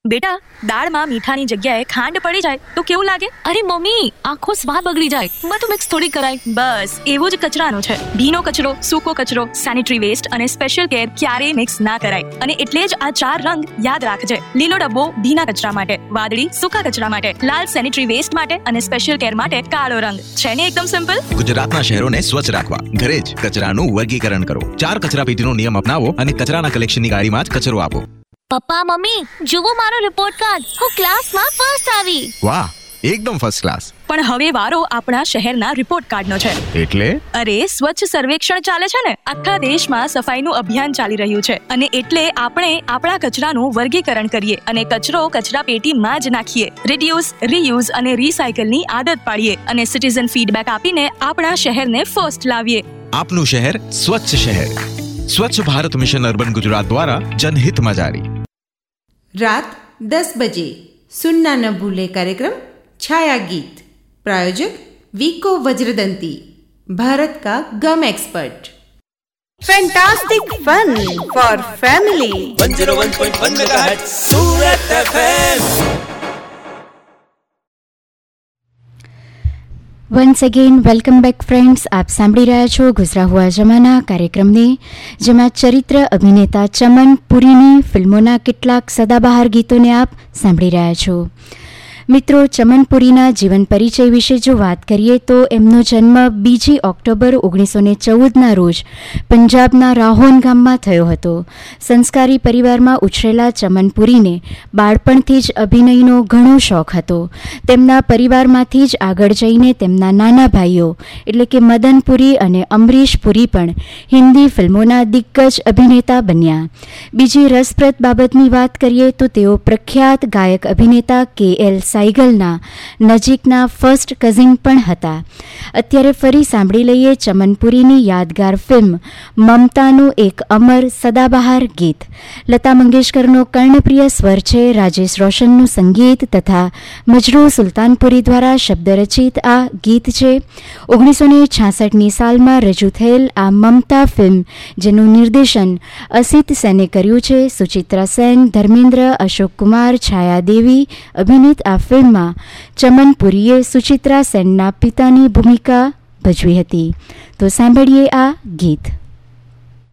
બેટા, દાળમાં મીઠાની જગ્યાએ ખાંડ પડી જાય તો કેવું લાગે? અરે મમ્મી, આખો સ્વાદ બગડી જાય. બધું મિક્સ થોડી કરાય. બસ એવું જ કચરાનું છે. ભીનો કચરો, સૂકો કચરો, સેનિટરી વેસ્ટ અને સ્પેશિયલ કેર ક્યારેય મિક્સ ના કરાય. અને એટલે જ આ 4 રંગ યાદ રાખજે. લીલો ડબ્બો ભીના કચરા માટે, વાદળી સૂકા કચરા માટે, લાલ સેનિટરી વેસ્ટ માટે અને સ્પેશિયલ કેર માટે કાળો રંગ. છે ને એકદમ સિમ્પલ? ગુજરાતના શહેરોને સ્વચ્છ રાખવા ઘરે જ કચરાનું વર્ગીકરણ કરો. 4 કચરાપેટીનો નિયમ અપનાવો અને કચરાના કલેક્શનની ગાડીમાં જ કચરો આપો. પપ્પા, મમ્મી, જુઓ મારો રિપોર્ટ કાર્ડ. હું ક્લાસમાં ફર્સ્ટ આવી. વાહ, એકદમ ફર્સ્ટ ક્લાસ. પણ હવે વારો આપણા શહેરના રિપોર્ટ કાર્ડનો છે. એટલે? અરે, સ્વચ્છ સર્વેક્ષણ ચાલે છે ને. આખા દેશમાં સફાઈનું અભિયાન ચાલી રહ્યું છે અને એટલે આપણે આપણા કચરાનું વર્ગીકરણ કરીએ અને કચરો કચરા પેટીમાં જ નાખીએ. રિડ્યુસ, રીયુઝ અને રીસાયકલની આદત પાડીએ અને સિટીઝન ફીડબેક આપીને આપણા શહેરને ફર્સ્ટ લાવીએ. આપનું શહેર સ્વચ્છ શહેર. સ્વચ્છ ભારત મિશન અર્બન ગુજરાત દ્વારા જનહિતમાં જારી. रात 10 बजे सुनना न भूले कार्यक्रम छाया गीत. प्रायोजक वीको वज्रदंती, भारत का गम expert. Fantastic fun for family. 101.1 megahertz Surat FM. Once again welcome back friends. આપ સાંભળી રહ્યા છો ગુજરા હુઆ જમાના કાર્યક્રમને, જેમાં ચરિત્ર અભિનેતા ચમન પુરીની ફિલ્મોના કેટલાક સદાબહાર ગીતોને આપ સાંભળી રહ્યા છો. મિત્રો, ચમન પુરીના જીવન પરિચય વિશે જો વાત કરીએ તો એમનો જન્મ 2 ઓક્ટોબર 1914ના રોજ પંજાબના રાહોન ગામમાં થયો હતો. સંસ્કારી પરિવારમાં ઉછરેલા ચમન પુરીને બાળપણથી જ અભિનયનો ઘણો શોખ હતો. તેમના પરિવારમાંથી જ આગળ જઈને તેમના નાના ભાઈઓ એટલે કે મદન પુરી અને અમરીશ પુરી પણ હિન્દી ફિલ્મોના દિગ્ગજ અભિનેતા બન્યા. બીજી રસપ્રદ બાબતની વાત કરીએ તો તેઓ પ્રખ્યાત ગાયક અભિનેતા KL સાયગલના નજીકના ફર્સ્ટ કઝિન પણ હતા. અત્યારે ફરી સાંભળી લઈએ ચમન પુરીની યાદગાર ફિલ્મ મમતાનું એક અમર સદાબહાર ગીત. લતા મંગેશકરનો કર્ણપ્રિય સ્વર છે, રાજેશ રોશનનું સંગીત તથા મજરૂ સુલતાનપુરી દ્વારા શબ્દરચિત આ ગીત છે. 1966ની સાલમાં રજૂ થયેલ આ મમતા ફિલ્મ, જેનું નિર્દેશન અસિત સેને કર્યું છે. સુચિત્રા સેન, ધર્મેન્દ્ર, અશોક કુમાર, છાયા દેવી અભિનીત આ ફિલ્મમાં ચમન પુરીએ સુચિત્રા સેનના પિતાની ભૂમિકા ભજવી હતી. તો સાંભળીએ આ ગીત.